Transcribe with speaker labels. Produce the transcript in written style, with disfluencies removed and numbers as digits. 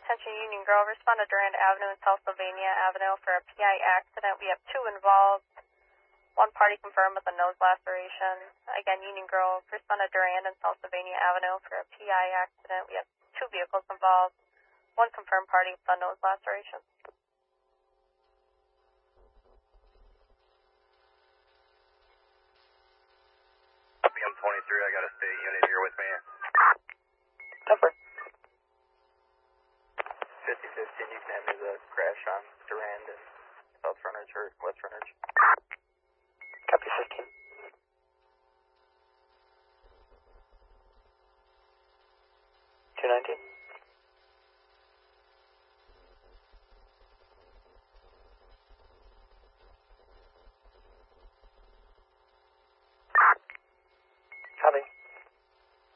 Speaker 1: attention Union Grove. Respond to Durand Avenue and South Sylvania Avenue for a PI accident. We have 2 involved. 1 party confirmed with a nose laceration. Again, Union Grove. Respond to Durand and South Sylvania Avenue for a PI accident. We have 2 vehicles involved. 1 confirmed party with a nose laceration.
Speaker 2: PM23, I got a state unit here with me.
Speaker 3: Number.
Speaker 4: 50-15, you can have me the crash on Durand and south frontage or west frontage.
Speaker 3: Copy 15. 219.